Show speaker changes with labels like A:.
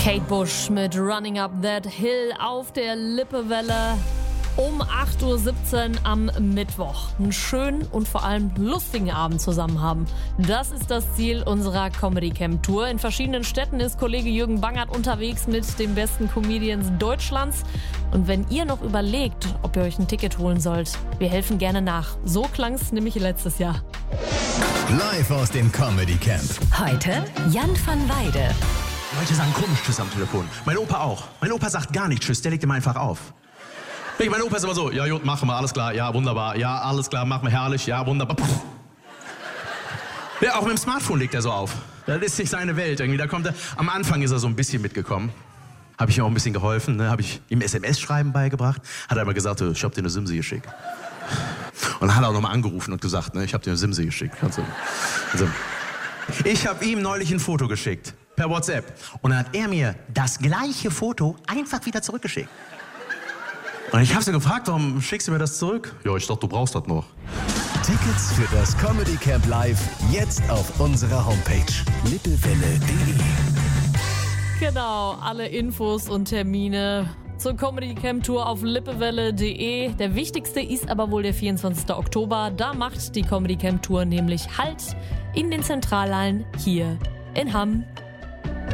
A: Kate Bush mit Running Up That Hill auf der Lippewelle um 8.17 Uhr am Mittwoch. Einen schönen und vor allem lustigen Abend zusammen haben. Das ist das Ziel unserer Comedy Camp Tour. In verschiedenen Städten ist Kollege Jürgen Bangert unterwegs mit den besten Comedians Deutschlands. Und wenn ihr noch überlegt, ob ihr euch ein Ticket holen sollt, wir helfen gerne nach. So klang es nämlich letztes Jahr.
B: Live aus dem Comedy Camp.
C: Heute Jan van Weide.
D: Leute sagen komisch Tschüss am Telefon. Mein Opa auch. Mein Opa sagt gar nicht Tschüss, der legt immer einfach auf. Mein Opa ist immer so, ja gut, machen wir, alles klar, ja wunderbar, ja alles klar, machen wir, herrlich, ja wunderbar. Ja, auch mit dem Smartphone legt er so auf. Das ist nicht seine Welt irgendwie. Da kommt er, am Anfang ist er so ein bisschen mitgekommen. Habe ich ihm auch ein bisschen geholfen, ne? Habe ich ihm SMS-Schreiben beigebracht. Hat er immer gesagt, ich hab dir eine Simse geschickt. Und dann hat er auch nochmal angerufen und gesagt, ne, ich hab dir eine Simse geschickt. Also, ich habe ihm neulich ein Foto geschickt, per WhatsApp. Und dann hat er mir das gleiche Foto einfach wieder zurückgeschickt. Und ich habe sie gefragt, warum schickst du mir das zurück? Ja, ich dachte, du brauchst das noch.
B: Tickets für das Comedy Camp Live jetzt auf unserer Homepage lippewelle.de.
A: Genau, alle Infos und Termine zur Comedy Camp Tour auf lippewelle.de. Der wichtigste ist aber wohl der 24. Oktober. Da macht die Comedy Camp Tour nämlich Halt in den Zentralhallen hier in Hamm.